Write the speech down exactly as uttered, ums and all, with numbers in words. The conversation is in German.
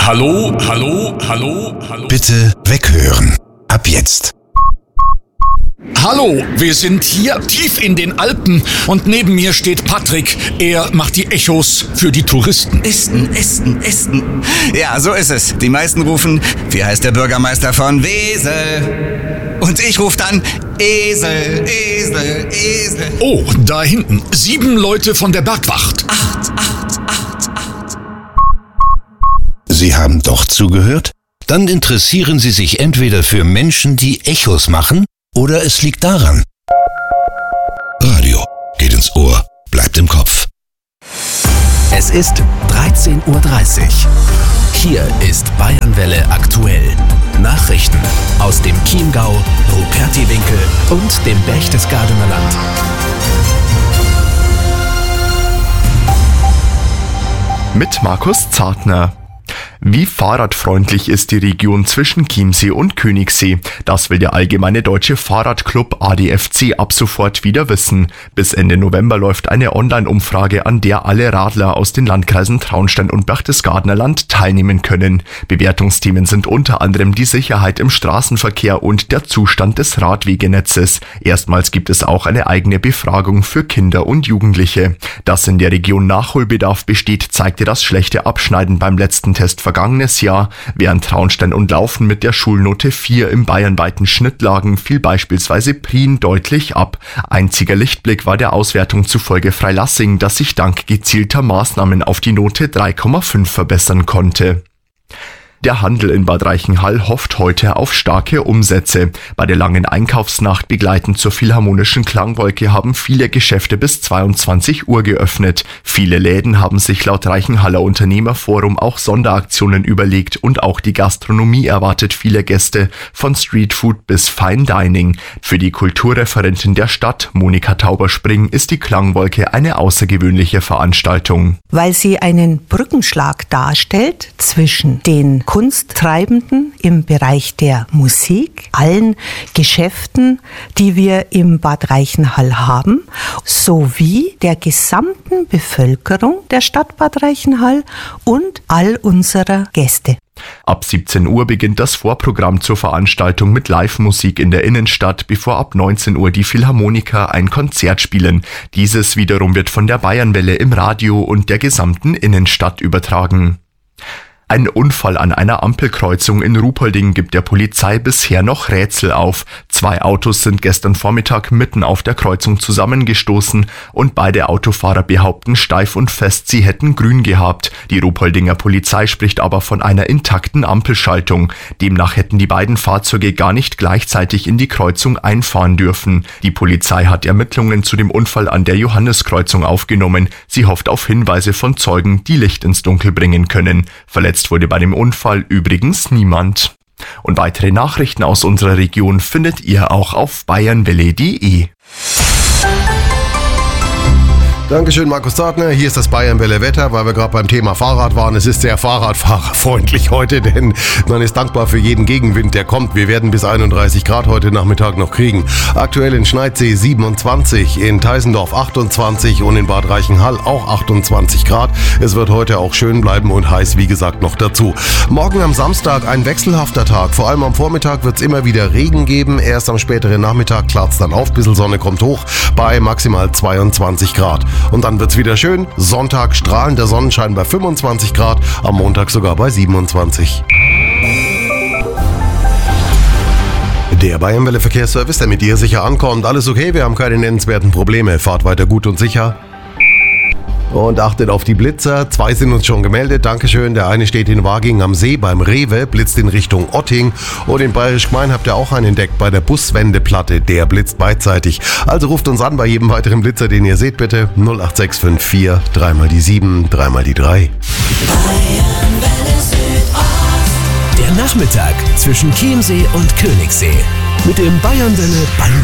Hallo, hallo, hallo, hallo. Bitte weghören. Ab jetzt. Hallo, wir sind hier tief in den Alpen und neben mir steht Patrick. Er macht die Echos für die Touristen. Esten, Esten, Esten. Ja, so ist es. Die meisten rufen, wie heißt der Bürgermeister von Wesel? Und ich rufe dann Esel, Esel, Esel. Oh, da hinten. Sieben Leute von der Bergwacht. Acht, acht, acht, acht. Sie haben doch zugehört? Dann interessieren Sie sich entweder für Menschen, die Echos machen, oder es liegt daran. Radio geht ins Ohr, bleibt im Kopf. Es ist dreizehn Uhr dreißig. Hier ist Bayernwelle aktuell. Nachrichten aus dem Chiemgau, Rupertiwinkel und dem Berchtesgadener Land. Mit Markus Zartner. Wie fahrradfreundlich ist die Region zwischen Chiemsee und Königssee? Das will der Allgemeine Deutsche Fahrradclub A D F C ab sofort wieder wissen. Bis Ende November läuft eine Online-Umfrage, an der alle Radler aus den Landkreisen Traunstein und Berchtesgadener Land teilnehmen können. Bewertungsthemen sind unter anderem die Sicherheit im Straßenverkehr und der Zustand des Radwegenetzes. Erstmals gibt es auch eine eigene Befragung für Kinder und Jugendliche. Dass in der Region Nachholbedarf besteht, zeigte das schlechte Abschneiden beim letzten Test vergangenes Jahr. Während Traunstein und Laufen mit der Schulnote vier im bayernweiten Schnitt lagen, fiel beispielsweise Prien deutlich ab. Einziger Lichtblick war der Auswertung zufolge Freilassing, das sich dank gezielter Maßnahmen auf die Note drei Komma fünf verbessern konnte. Der Handel in Bad Reichenhall hofft heute auf starke Umsätze. Bei der langen Einkaufsnacht begleitend zur Philharmonischen Klangwolke haben viele Geschäfte bis zweiundzwanzig Uhr geöffnet. Viele Läden haben sich laut Reichenhaller Unternehmerforum auch Sonderaktionen überlegt und auch die Gastronomie erwartet viele Gäste, von Streetfood bis Fine Dining. Für die Kulturreferentin der Stadt, Monika Tauber-Spring, ist die Klangwolke eine außergewöhnliche Veranstaltung. Weil sie einen Brückenschlag darstellt zwischen den Kunsttreibenden im Bereich der Musik, allen Geschäften, die wir im Bad Reichenhall haben, sowie der gesamten Bevölkerung der Stadt Bad Reichenhall und all unserer Gäste. Ab siebzehn Uhr beginnt das Vorprogramm zur Veranstaltung mit Live-Musik in der Innenstadt, bevor ab neunzehn Uhr die Philharmoniker ein Konzert spielen. Dieses wiederum wird von der Bayernwelle im Radio und der gesamten Innenstadt übertragen. Ein Unfall an einer Ampelkreuzung in Ruhpolding gibt der Polizei bisher noch Rätsel auf. Zwei Autos sind gestern Vormittag mitten auf der Kreuzung zusammengestoßen und beide Autofahrer behaupten steif und fest, sie hätten grün gehabt. Die Ruhpoldinger Polizei spricht aber von einer intakten Ampelschaltung. Demnach hätten die beiden Fahrzeuge gar nicht gleichzeitig in die Kreuzung einfahren dürfen. Die Polizei hat Ermittlungen zu dem Unfall an der Johanneskreuzung aufgenommen. Sie hofft auf Hinweise von Zeugen, die Licht ins Dunkel bringen können. Verletzt wurde bei dem Unfall übrigens niemand. Und weitere Nachrichten aus unserer Region findet ihr auch auf bayernwelle punkt de. Dankeschön, Markus Zartner. Hier ist das Bayernwelle Wetter, weil wir gerade beim Thema Fahrrad waren. Es ist sehr fahrradfahrerfreundlich heute, denn man ist dankbar für jeden Gegenwind, der kommt. Wir werden bis einunddreißig Grad heute Nachmittag noch kriegen. Aktuell in Schneidsee siebenundzwanzig, in Teisendorf achtundzwanzig und in Bad Reichenhall auch achtundzwanzig Grad. Es wird heute auch schön bleiben und heiß, wie gesagt, noch dazu. Morgen am Samstag ein wechselhafter Tag. Vor allem am Vormittag wird es immer wieder Regen geben. Erst am späteren Nachmittag klart es dann auf, ein bisschen Sonne kommt hoch bei maximal zweiundzwanzig Grad. Und dann wird's wieder schön. Sonntag strahlender Sonnenschein bei fünfundzwanzig Grad, am Montag sogar bei siebenundzwanzig. Der Bayernwelle Verkehrsservice, der mit dir sicher ankommt. Alles okay, wir haben keine nennenswerten Probleme. Fahrt weiter gut und sicher. Und achtet auf die Blitzer. Zwei sind uns schon gemeldet. Dankeschön. Der eine steht in Waging am See beim Rewe, blitzt in Richtung Otting. Und in Bayerisch Gmein habt ihr auch einen entdeckt bei der Buswendeplatte. Der blitzt beidseitig. Also ruft uns an bei jedem weiteren Blitzer, den ihr seht, bitte. null acht sechs fünf vier, dreimal die sieben, dreimal die drei. Der Nachmittag zwischen Chiemsee und Königssee. Mit dem Bayernwelle Band